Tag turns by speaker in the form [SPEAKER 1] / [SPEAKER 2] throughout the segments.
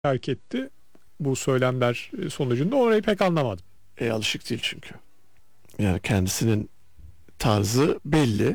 [SPEAKER 1] terk etti bu söylemler sonucunda, orayı pek anlamadım.
[SPEAKER 2] Alışık değil çünkü. Yani kendisinin tarzı belli.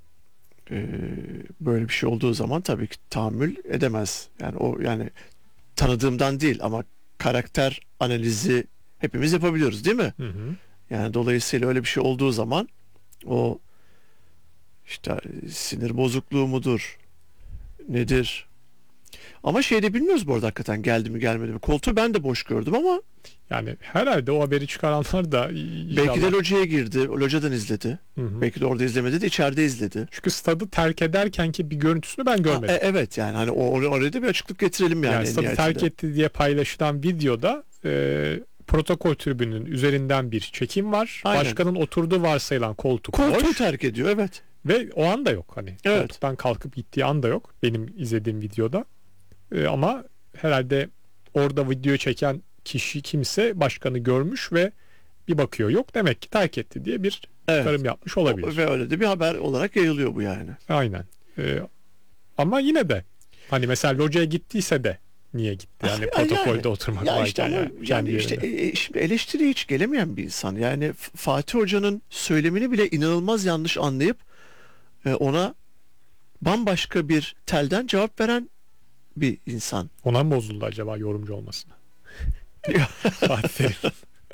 [SPEAKER 2] Böyle bir şey olduğu zaman tabii ki tahammül edemez. Yani o, yani tanıdığımdan değil ama karakter analizi hepimiz yapabiliyoruz değil mi?
[SPEAKER 1] Hı hı.
[SPEAKER 2] Yani dolayısıyla öyle bir şey olduğu zaman o işte sinir bozukluğu mudur? Nedir? Ama şey de bilmiyoruz bu arada, hakikaten geldi mi gelmedi mi. Koltuğu ben de boş gördüm ama
[SPEAKER 1] Yani herhalde o haberi çıkaranlar da
[SPEAKER 2] belki de
[SPEAKER 1] inşallah.
[SPEAKER 2] locaya girdi. Locadan izledi.
[SPEAKER 1] Hı hı.
[SPEAKER 2] Belki de orada izlemedi de içeride izledi.
[SPEAKER 1] Çünkü stadı terk ederken ki bir görüntüsünü ben görmedim.
[SPEAKER 2] Evet, yani hani oraya da bir açıklık getirelim yani,
[SPEAKER 1] Yani
[SPEAKER 2] en
[SPEAKER 1] stadı terk
[SPEAKER 2] nihayetinde.
[SPEAKER 1] etti diye paylaşılan videoda protokol tribünün üzerinden bir çekim var.
[SPEAKER 2] Aynen.
[SPEAKER 1] Başkanın oturduğu varsayılan koltuk
[SPEAKER 2] Koltuğu
[SPEAKER 1] boş
[SPEAKER 2] terk ediyor, evet.
[SPEAKER 1] ve o anda yok, hani
[SPEAKER 2] Evet.
[SPEAKER 1] koltuktan kalkıp gittiği anda yok benim izlediğim videoda. Ama herhalde orada video çeken kişi kimse başkanı görmüş ve bir bakıyor yok, demek ki terk etti diye bir
[SPEAKER 2] Evet.
[SPEAKER 1] çıkarım yapmış olabilir.
[SPEAKER 2] Ve öyle de bir haber olarak yayılıyor bu yani.
[SPEAKER 1] Aynen. Ama yine de hani mesela locaya gittiyse de niye gitti? Yani protokolde oturmak
[SPEAKER 2] ya işte
[SPEAKER 1] varken
[SPEAKER 2] ama
[SPEAKER 1] yani,
[SPEAKER 2] yani
[SPEAKER 1] kendi
[SPEAKER 2] işte
[SPEAKER 1] yerinde.
[SPEAKER 2] şimdi eleştiriye hiç gelemeyen bir insan. Yani Fatih Hoca'nın söylemini bile inanılmaz yanlış anlayıp ona bambaşka bir telden cevap veren bir insan.
[SPEAKER 1] Ona mı bozuldu acaba yorumcu olmasına? Fatih Terim.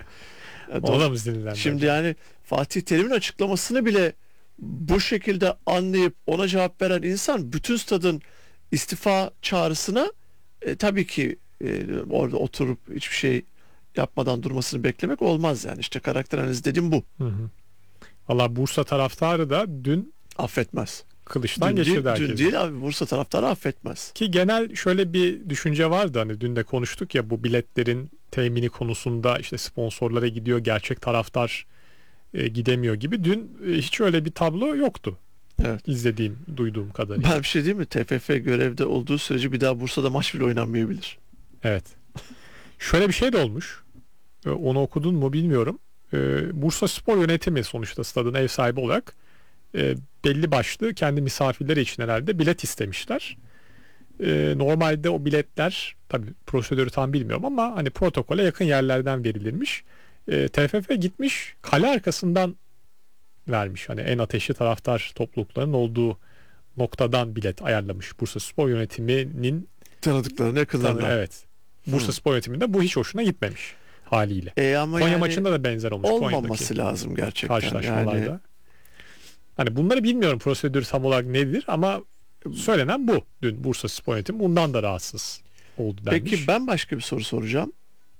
[SPEAKER 1] Ona mı sinirlendi
[SPEAKER 2] Şimdi
[SPEAKER 1] acaba?
[SPEAKER 2] yani Fatih Terim'in açıklamasını bile bu şekilde anlayıp ona cevap veren insan bütün stadın istifa çağrısına tabii ki orada oturup hiçbir şey yapmadan durmasını beklemek olmaz yani. İşte karakter analizi dediğim bu.
[SPEAKER 1] Hı hı. Valla Bursa taraftarı da dün
[SPEAKER 2] Affetmez.
[SPEAKER 1] kılıçtan geçirdi herkesi.
[SPEAKER 2] Dün değil abi, Bursa taraftarı affetmez.
[SPEAKER 1] Ki genel şöyle bir düşünce vardı, hani dün de konuştuk ya, bu biletlerin temini konusunda işte sponsorlara gidiyor, gerçek taraftar gidemiyor gibi. Dün hiç öyle bir tablo yoktu.
[SPEAKER 2] Evet.
[SPEAKER 1] İzlediğim, duyduğum kadarıyla.
[SPEAKER 2] Ben bir şey diyeyim mi? TFF görevde olduğu sürece bir daha Bursa'da maç bile oynanmayabilir.
[SPEAKER 1] Evet. Şöyle bir şey de olmuş. Onu okudun mu bilmiyorum. Bursa Spor Yönetimi sonuçta stadın ev sahibi olarak belli başlı kendi misafirleri için herhalde bilet istemişler. Normalde o biletler, tabii prosedürü tam bilmiyorum ama hani protokole yakın yerlerden verilirmiş. TFF gitmiş kale arkasından vermiş. Hani en ateşli taraftar topluluklarının olduğu noktadan bilet ayarlamış Bursa Spor Yönetimi'nin
[SPEAKER 2] Tanıdıklarına, yakınlarına.
[SPEAKER 1] evet. Bursa Spor Yönetimi'nde bu hiç hoşuna gitmemiş haliyle.
[SPEAKER 2] Ama
[SPEAKER 1] Konya
[SPEAKER 2] yani
[SPEAKER 1] maçında da benzer olmuş.
[SPEAKER 2] olmaması
[SPEAKER 1] Konya'daki
[SPEAKER 2] lazım gerçekten.
[SPEAKER 1] karşılaşmalarda.
[SPEAKER 2] Yani
[SPEAKER 1] Hani bunları bilmiyorum, prosedür tam olarak nedir ama söylenen bu. Dün Bursa Spor Yönetimi bundan da rahatsız oldu denmiş.
[SPEAKER 2] peki ben başka bir soru soracağım.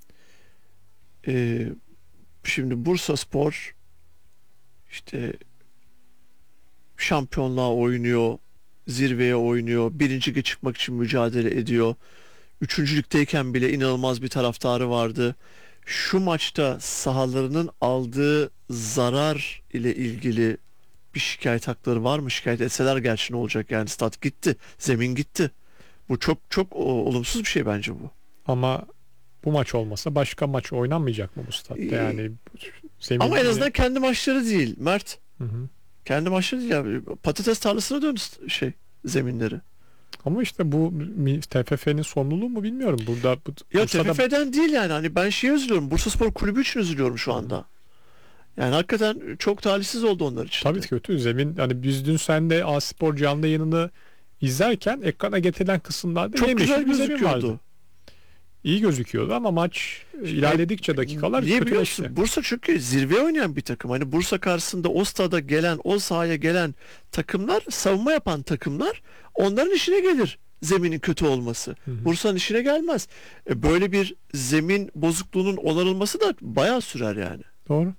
[SPEAKER 2] Ee, Şimdi Bursa Spor işte şampiyonluğa oynuyor, zirveye oynuyor, birinci lige çıkmak için mücadele ediyor. Üçüncülükteyken bile inanılmaz bir taraftarı vardı. Şu maçta sahalarının aldığı zarar ile ilgili bir şikayet hakları var mı? Şikayet etseler gerçi ne olacak, yani stat gitti, zemin gitti. Bu çok çok olumsuz bir şey bence bu.
[SPEAKER 1] Ama bu maç olmasa başka maç oynanmayacak mı bu statta?
[SPEAKER 2] Ee,
[SPEAKER 1] Yani zemin
[SPEAKER 2] Ama en azından kendi maçları değil Mert.
[SPEAKER 1] Hı hı.
[SPEAKER 2] Kendi maçları değil ya. Patates tarlasına döndü zeminleri.
[SPEAKER 1] Ama işte bu TFF'nin sorumluluğu mu bilmiyorum. Burada
[SPEAKER 2] Ya
[SPEAKER 1] Bursa'da
[SPEAKER 2] TFF'den değil yani. Hani ben şeye üzülüyorum. Bursaspor Kulübü için üzülüyorum şu anda. Yani hakikaten çok talihsiz oldu onlar için.
[SPEAKER 1] tabii
[SPEAKER 2] de.
[SPEAKER 1] kötü zemin. Hani biz dün sen de A-Spor canlı yayınını izlerken ekrana getirilen kısımlarda
[SPEAKER 2] Çok
[SPEAKER 1] yemyeşil
[SPEAKER 2] güzel
[SPEAKER 1] bir zemin vardı.
[SPEAKER 2] gözüküyordu.
[SPEAKER 1] İyi gözüküyordu ama maç ilerledikçe dakikalar
[SPEAKER 2] Niye biliyor
[SPEAKER 1] kötüleşti.
[SPEAKER 2] musun? Bursa çünkü zirveye oynayan bir takım. Hani Bursa karşısında o stada gelen, o sahaya gelen takımlar, savunma yapan takımlar, onların işine gelir zeminin kötü olması.
[SPEAKER 1] Hı hı.
[SPEAKER 2] Bursa'nın işine gelmez. Böyle bir zemin bozukluğunun onarılması da bayağı sürer yani.
[SPEAKER 1] Doğru.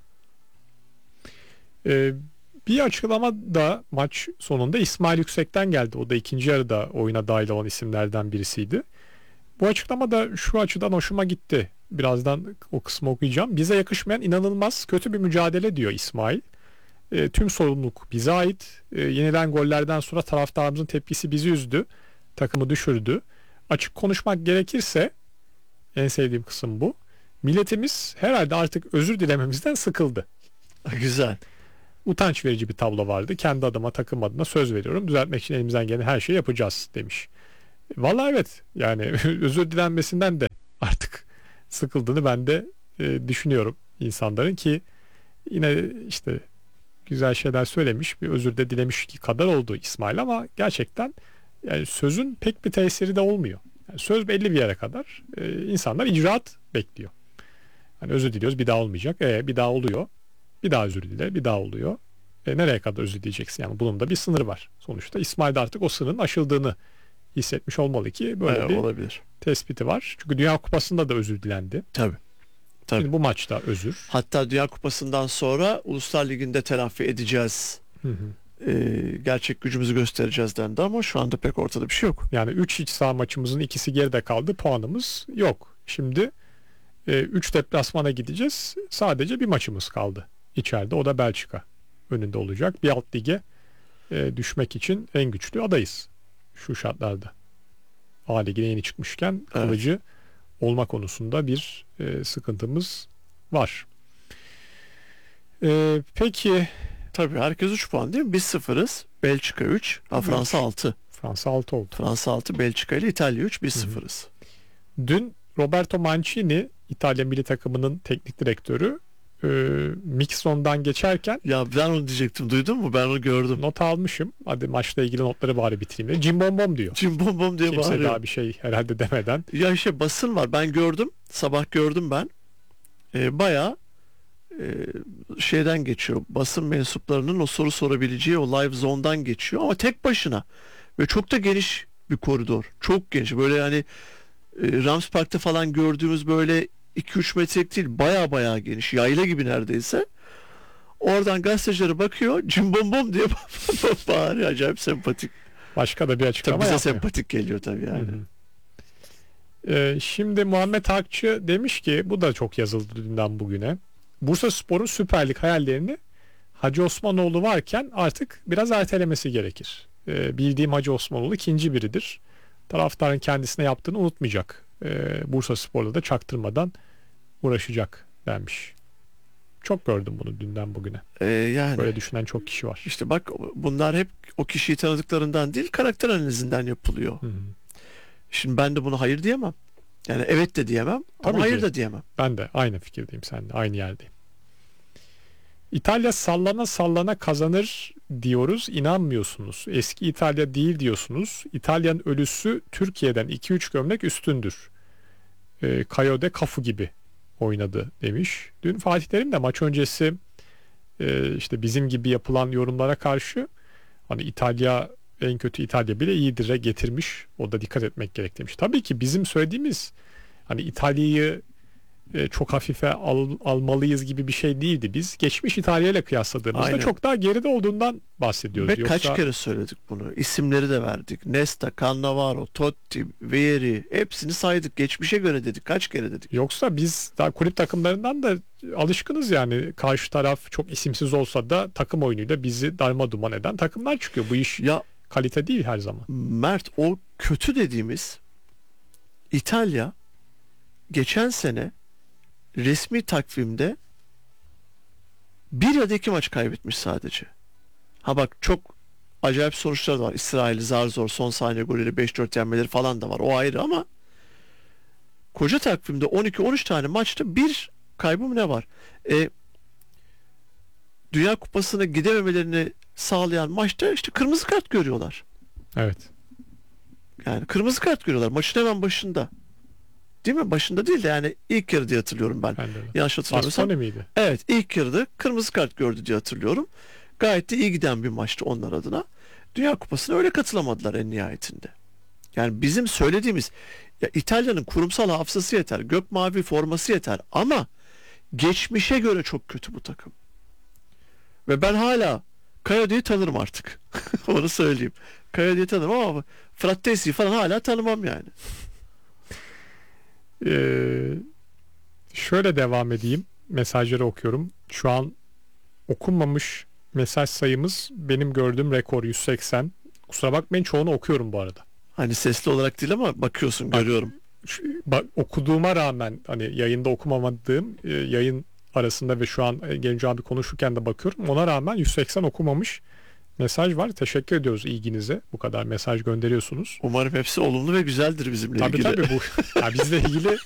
[SPEAKER 1] Ee, Bir açıklama da maç sonunda İsmail Yüksek'ten geldi. O da ikinci yarıda oyuna dahil olan isimlerden birisiydi. Bu açıklama da şu açıdan hoşuma gitti. Birazdan o kısmı okuyacağım. Bize yakışmayan inanılmaz kötü bir mücadele diyor İsmail. Tüm sorumluluk bize ait. Yenilen gollerden sonra taraftarımızın tepkisi bizi üzdü. Takımı düşürdü. Açık konuşmak gerekirse en sevdiğim kısım bu. Milletimiz herhalde artık özür dilememizden sıkıldı.
[SPEAKER 2] Güzel.
[SPEAKER 1] Utanç verici bir tablo vardı. Kendi adıma, takım adına söz veriyorum. Düzeltmek için elimizden gelen her şeyi yapacağız demiş. Vallahi evet. Yani özür dilenmesinden de artık sıkıldığını ben de düşünüyorum insanların ki yine işte güzel şeyler söylemiş, bir özür de dilemiş ki kadar oldu İsmail ama gerçekten yani sözün pek bir tesiri de olmuyor. Yani söz belli bir yere kadar. İnsanlar icraat bekliyor. Hani özür diliyoruz bir daha olmayacak. Bir daha oluyor. Bir daha özür dile, bir daha oluyor. Nereye kadar özür dileyeceksin? Yani bunun da bir sınırı var. Sonuçta İsmail de artık o sınırın aşıldığını hissetmiş olmalı ki böyle bir
[SPEAKER 2] Olabilir.
[SPEAKER 1] tespiti var. Çünkü Dünya Kupası'nda da özür dilendi.
[SPEAKER 2] Tabii. Tabii.
[SPEAKER 1] Şimdi bu maçta özür.
[SPEAKER 2] Hatta Dünya Kupası'ndan sonra Uluslar Ligi'nde telafi edeceğiz.
[SPEAKER 1] Hı hı.
[SPEAKER 2] Gerçek gücümüzü göstereceğiz dendi ama şu anda pek ortada bir şey yok.
[SPEAKER 1] Yani 3 iç saha maçımızın ikisi geride kaldı. Puanımız yok. Şimdi 3 deplasmana gideceğiz. Sadece bir maçımız kaldı içeride. O da Belçika önünde olacak. Bir alt lige düşmek için en güçlü adayız şu şartlarda. A Ligi'ne yeni çıkmışken kalıcı olma konusunda bir sıkıntımız var. Peki
[SPEAKER 2] Tabii herkes 3 puan değil mi? Biz sıfırız. Belçika 3. Fransa 6.
[SPEAKER 1] Fransa 6 oldu.
[SPEAKER 2] Fransa 6. Belçika ile İtalya 3. Biz sıfırız.
[SPEAKER 1] Dün Roberto Mancini İtalya milli takımının teknik direktörü Mixon'dan geçerken
[SPEAKER 2] Ya ben onu diyecektim. Duydun mu? Ben onu gördüm.
[SPEAKER 1] not almışım. Hadi maçla ilgili notları bari bitireyim diye. Cim bom bom diyor.
[SPEAKER 2] Cim bom bom diye
[SPEAKER 1] Kimse
[SPEAKER 2] bağırıyor.
[SPEAKER 1] daha bir şey herhalde demeden.
[SPEAKER 2] Ya işte basın var. Ben gördüm. Sabah gördüm ben. Bayağı şeyden geçiyor. Basın mensuplarının o soru sorabileceği o live zone'dan geçiyor ama tek başına. Ve çok da geniş bir koridor. Çok geniş. Böyle yani Rams Park'ta falan gördüğümüz böyle 2-3 metrelik değil. Baya geniş. Yayla gibi neredeyse. Oradan gazetecilere bakıyor. Cimbom bom diye bağırıyor. Acayip sempatik.
[SPEAKER 1] Başka da bir
[SPEAKER 2] Tabii
[SPEAKER 1] açıklama
[SPEAKER 2] bize
[SPEAKER 1] yapmıyor.
[SPEAKER 2] sempatik geliyor tabii yani.
[SPEAKER 1] Hı hı. Şimdi Muhammed Akçı demiş ki bu da çok yazıldı dünden bugüne. Bursaspor'un Süper Lig hayallerini Hacı Osmanoğlu varken artık biraz ertelemesi gerekir. Bildiğim Hacı Osmanoğlu ikinci biridir. Taraftarın kendisine yaptığını unutmayacak. Bursaspor'la da çaktırmadan uğraşacak denmiş. Çok gördüm bunu dünden bugüne.
[SPEAKER 2] Yani
[SPEAKER 1] Böyle düşünen çok kişi var.
[SPEAKER 2] işte bak bunlar hep o kişiyi tanıdıklarından değil karakter analizinden yapılıyor.
[SPEAKER 1] Hı hı.
[SPEAKER 2] Şimdi ben de bunu hayır diyemem. Yani evet de diyemem
[SPEAKER 1] Tabii
[SPEAKER 2] ama hayır
[SPEAKER 1] ki.
[SPEAKER 2] da diyemem.
[SPEAKER 1] Ben de aynı fikirdeyim seninle. Aynı yerdeyim. İtalya sallana sallana kazanır diyoruz, inanmıyorsunuz. Eski İtalya değil diyorsunuz. İtalyan ölüsü Türkiye'den 2-3 gömlek üstündür. Caio de Cafu gibi oynadı demiş. Dün Fatih Terim de maç öncesi işte bizim gibi yapılan yorumlara karşı hani İtalya en kötü İtalya bile iyidir'e getirmiş. O da dikkat etmek gerek demiş. Tabii ki bizim söylediğimiz hani İtalya'yı çok hafife almalıyız gibi bir şey değildi. Biz geçmiş İtalya ile kıyasladığımızda
[SPEAKER 2] Aynen.
[SPEAKER 1] çok daha geride olduğundan bahsediyoruz.
[SPEAKER 2] Ve kaç kere söyledik bunu. İsimleri de verdik. Nesta, Cannavaro, Totti, Vieri hepsini saydık. Geçmişe göre dedik. Kaç kere dedik.
[SPEAKER 1] Yoksa biz daha kulüp takımlarından da alışkınız yani. Karşı taraf çok isimsiz olsa da takım oyunuyla bizi darmaduman eden takımlar çıkıyor. Bu iş
[SPEAKER 2] Ya
[SPEAKER 1] kalite değil her zaman.
[SPEAKER 2] Mert o kötü dediğimiz İtalya geçen sene resmi takvimde bir ya da iki maç kaybetmiş sadece. Ha bak çok acayip sonuçlar da var. İsrail zar zor son saniye golüyle 5-4 yenmeleri falan da var. O ayrı ama koca takvimde 12-13 tane maçta bir kaybı mı ne var? Dünya Kupası'na gidememelerini sağlayan maçta işte kırmızı kart görüyorlar.
[SPEAKER 1] Evet.
[SPEAKER 2] Yani kırmızı kart görüyorlar maçın hemen başında. Değil mi? Başında değil de yani ilk yarı diye hatırlıyorum ben.
[SPEAKER 1] Ben de öyle.
[SPEAKER 2] Yanlış hatırlamıyorsam.
[SPEAKER 1] Bastoni miydi?
[SPEAKER 2] Evet ilk yarıda kırmızı kart gördü diye hatırlıyorum. Gayet de iyi giden bir maçtı onlar adına. Dünya Kupası'na öyle katılamadılar en nihayetinde. Yani bizim söylediğimiz ya İtalya'nın kurumsal hafızası yeter. Gök mavi forması yeter ama geçmişe göre çok kötü bu takım. Ve ben hala Coyote'yi tanırım artık. Onu söyleyeyim. Coyote'yi tanırım ama Frattesi'yi falan hala tanımam yani.
[SPEAKER 1] Şöyle devam edeyim. Mesajları okuyorum. Şu an okunmamış mesaj sayımız benim gördüğüm rekor 180. Kusura bakmayın çoğunu okuyorum bu arada.
[SPEAKER 2] Hani sesli olarak değil ama bakıyorsun görüyorum.
[SPEAKER 1] Okuduğuma rağmen hani yayında okumamadığım yayın arasında ve şu an Genco abi konuşurken de bakıyorum. Ona rağmen 180 okumamış mesaj var. Teşekkür ediyoruz ilginize. Bu kadar mesaj gönderiyorsunuz.
[SPEAKER 2] Umarım hepsi olumlu ve güzeldir bizimle
[SPEAKER 1] Tabii
[SPEAKER 2] ilgili.
[SPEAKER 1] tabii bu ya bizle ilgili